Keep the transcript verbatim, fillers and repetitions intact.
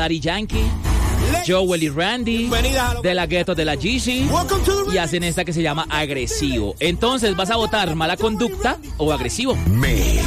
Daddy Yankee, Joel y Randy, de la Ghetto de la Jeezy, y hacen esta que se llama Agresivo. Entonces, ¿vas a votar mala conducta o agresivo? Me.